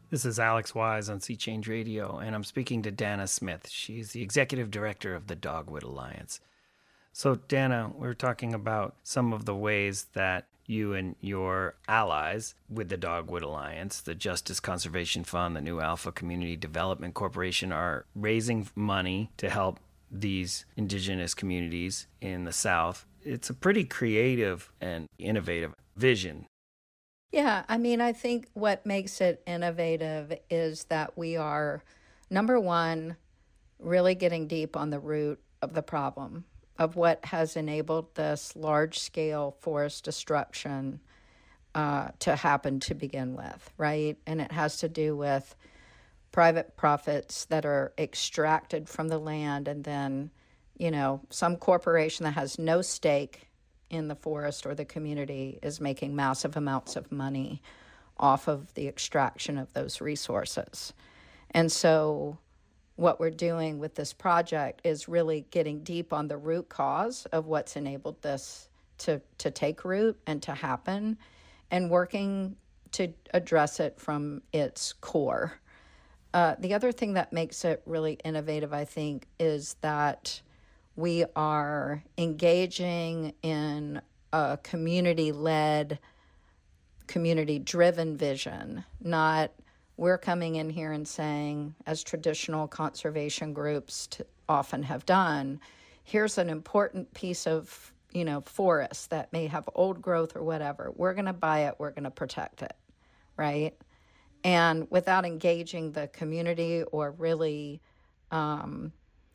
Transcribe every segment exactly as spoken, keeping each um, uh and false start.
This is Alex Wise on Sea Change Radio, and I'm speaking to Dana Smith. She's the executive director of the Dogwood Alliance. So, Dana, we're talking about some of the ways that you and your allies with the Dogwood Alliance, the Justice Conservation Fund, the New Alpha Community Development Corporation, are raising money to help these indigenous communities in the South. It's a pretty creative and innovative vision. Yeah, I mean, I think what makes it innovative is that we are, number one, really getting deep on the root of the problem, of what has enabled this large-scale forest destruction uh, to happen to begin with, right? And it has to do with private profits that are extracted from the land, and then, you know, some corporation that has no stake in the forest or the community is making massive amounts of money off of the extraction of those resources. And so what we're doing with this project is really getting deep on the root cause of what's enabled this to, to take root and to happen, and working to address it from its core. Uh, the other thing that makes it really innovative, I think, is that we are engaging in a community-led, community-driven vision, not we're coming in here and saying, as traditional conservation groups t- often have done, here's an important piece of, you know, forest that may have old growth or whatever. We're going to buy it. We're going to protect it, right? And without engaging the community or really um,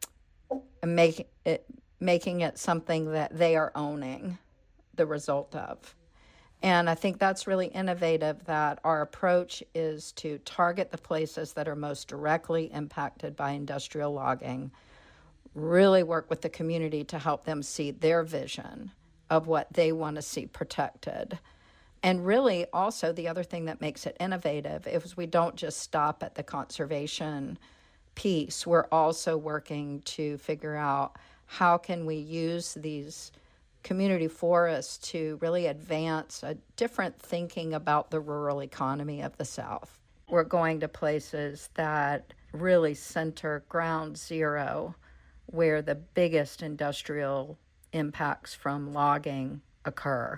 make it, making it something that they are owning the result of. And I think that's really innovative, that our approach is to target the places that are most directly impacted by industrial logging, really work with the community to help them see their vision of what they want to see protected. And really also the other thing that makes it innovative is we don't just stop at the conservation piece. We're also working to figure out how can we use these community forests to really advance a different thinking about the rural economy of the South. We're going to places that really center ground zero, where the biggest industrial impacts from logging occur.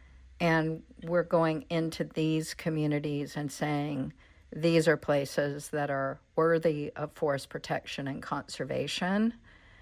And we're going into these communities and saying, these are places that are worthy of forest protection and conservation.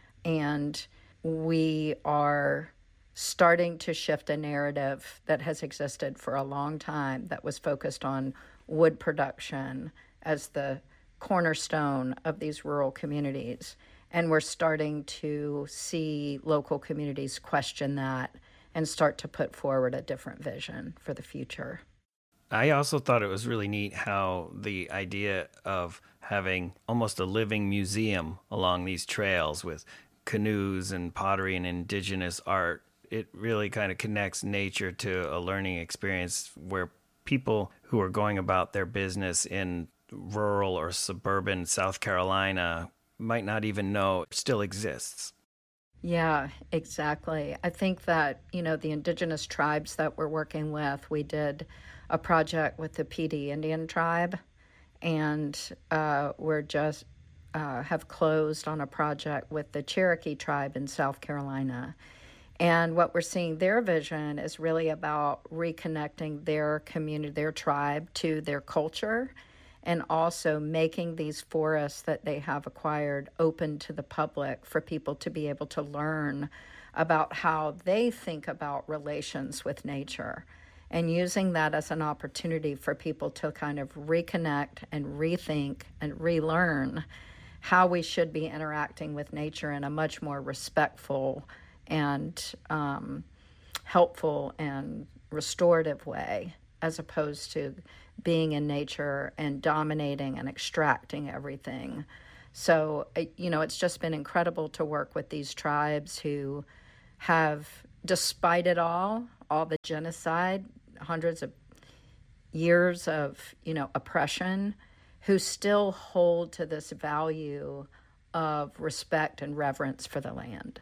And we are starting to shift a narrative that has existed for a long time that was focused on wood production as the cornerstone of these rural communities. And we're starting to see local communities question that and start to put forward a different vision for the future. I also thought it was really neat how the idea of having almost a living museum along these trails with canoes and pottery and indigenous art, it really kind of connects nature to a learning experience where people who are going about their business in rural or suburban South Carolina might not even know still exists. Yeah, exactly. I think that, you know, the indigenous tribes that we're working with, we did a project with the Pee Dee Indian tribe, and uh, we're just uh, have closed on a project with the Cherokee tribe in South Carolina. And what we're seeing, their vision is really about reconnecting their community, their tribe to their culture, and also making these forests that they have acquired open to the public for people to be able to learn about how they think about relations with nature, and using that as an opportunity for people to kind of reconnect and rethink and relearn how we should be interacting with nature in a much more respectful and um, helpful and restorative way, as opposed to being in nature and dominating and extracting everything. So, you know, it's just been incredible to work with these tribes who have, despite it all, all the genocide, hundreds of years of, you know, oppression, who still hold to this value of respect and reverence for the land.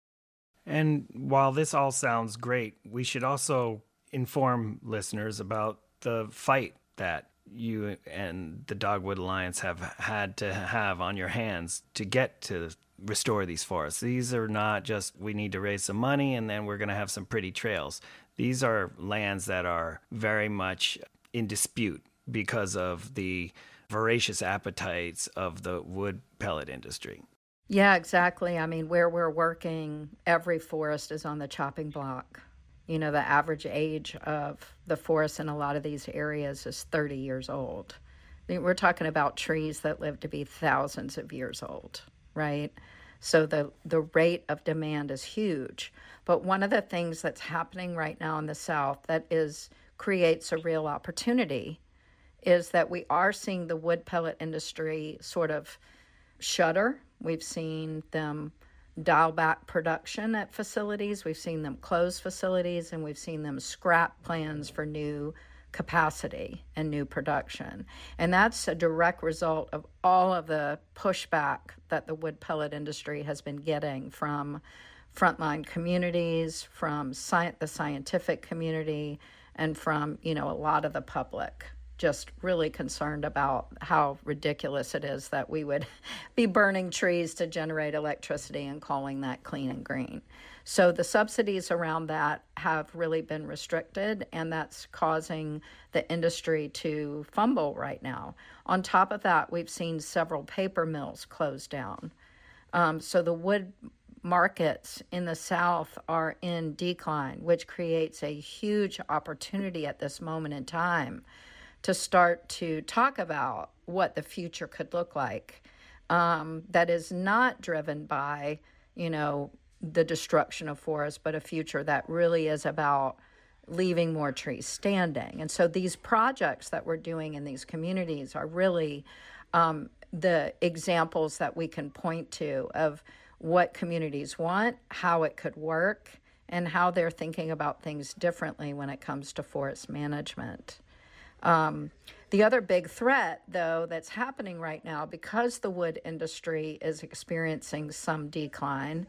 And while this all sounds great, we should also inform listeners about the fight that you and the Dogwood Alliance have had to have on your hands to get to restore these forests. These are not just, we need to raise some money and then we're going to have some pretty trails. These are lands that are very much in dispute because of the voracious appetites of the wood pellet industry. Yeah, exactly. I mean, where we're working, every forest is on the chopping block. You know, the average age of the forest in a lot of these areas is thirty years old. I mean, we're talking about trees that live to be thousands of years old, right? So the, the rate of demand is huge. But one of the things that's happening right now in the South that is creates a real opportunity is that we are seeing the wood pellet industry sort of shutter. We've seen them dial back production at facilities. We've seen them close facilities, and we've seen them scrap plans for new capacity and new production. And that's a direct result of all of the pushback that the wood pellet industry has been getting from frontline communities, from sci- the scientific community, and from, you know, a lot of the public, just really concerned about how ridiculous it is that we would be burning trees to generate electricity and calling that clean and green. So the subsidies around that have really been restricted, and that's causing the industry to fumble right now. On top of that, we've seen several paper mills close down. Um, so the wood markets in the South are in decline, which creates a huge opportunity at this moment in time to start to talk about what the future could look like, um, that is not driven by, you know, the destruction of forests, but a future that really is about leaving more trees standing. And so these projects that we're doing in these communities are really um, the examples that we can point to of what communities want, how it could work, and how they're thinking about things differently when it comes to forest management. Um, the other big threat, though, that's happening right now, because the wood industry is experiencing some decline,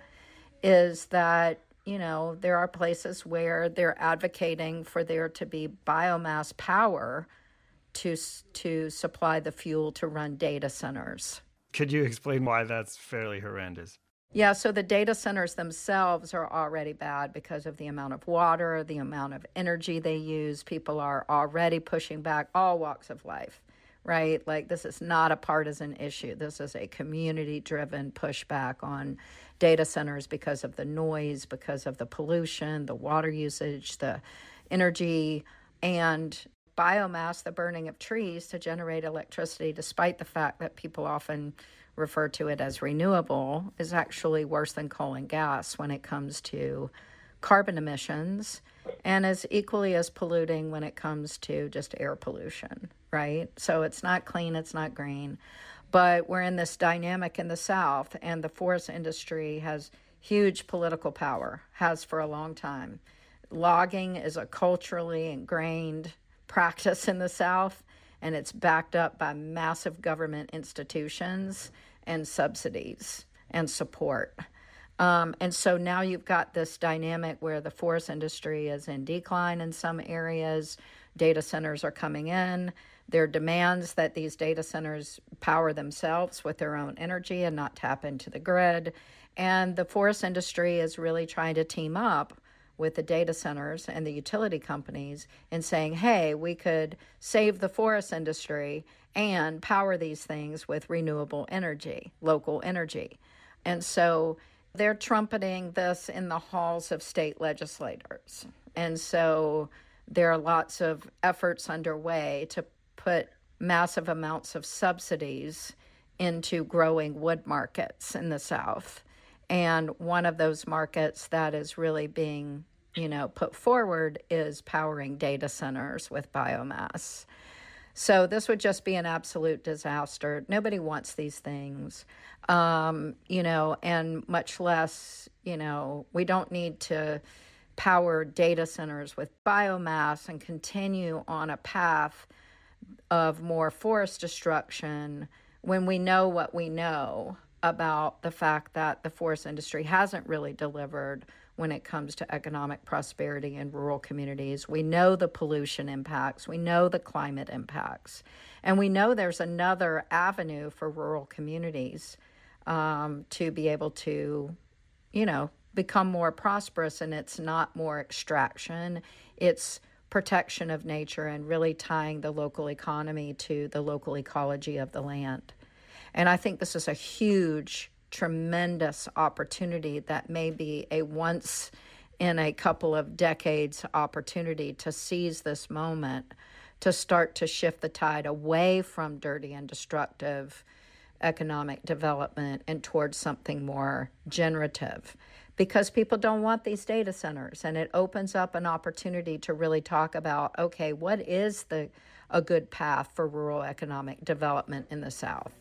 is that, you know, there are places where they're advocating for there to be biomass power to to supply the fuel to run data centers. Could you explain why that's fairly horrendous? Yeah, so the data centers themselves are already bad because of the amount of water, the amount of energy they use. People are already pushing back, all walks of life, right? Like, this is not a partisan issue. This is a community-driven pushback on data centers because of the noise, because of the pollution, the water usage, the energy, and biomass, the burning of trees to generate electricity, despite the fact that people often refer to it as renewable, is actually worse than coal and gas when it comes to carbon emissions, and is equally as polluting when it comes to just air pollution, right? So it's not clean, it's not green. But we're in this dynamic in the South, and the forest industry has huge political power, has for a long time. Logging is a culturally ingrained practice in the South, and it's backed up by massive government institutions and subsidies and support. Um, and so now you've got this dynamic where the forest industry is in decline in some areas. Data centers are coming in. There are demands that these data centers power themselves with their own energy and not tap into the grid. And the forest industry is really trying to team up with the data centers and the utility companies in saying, hey, we could save the forest industry and power these things with renewable energy, local energy. And so they're trumpeting this in the halls of state legislators. And so there are lots of efforts underway to put massive amounts of subsidies into growing wood markets in the South. And one of those markets that is really being, you know, put forward is powering data centers with biomass. So this would just be an absolute disaster. Nobody wants these things, um, you know, and much less, you know, we don't need to power data centers with biomass and continue on a path of more forest destruction when we know what we know about the fact that the forest industry hasn't really delivered when it comes to economic prosperity in rural communities. We know the pollution impacts, we know the climate impacts, and we know there's another avenue for rural communities um, to be able to, you know, become more prosperous, and it's not more extraction, it's protection of nature and really tying the local economy to the local ecology of the land. And I think this is a huge, tremendous opportunity that may be a once in a couple of decades opportunity to seize this moment, to start to shift the tide away from dirty and destructive economic development and towards something more generative, because people don't want these data centers, and it opens up an opportunity to really talk about, okay, what is the a good path for rural economic development in the South?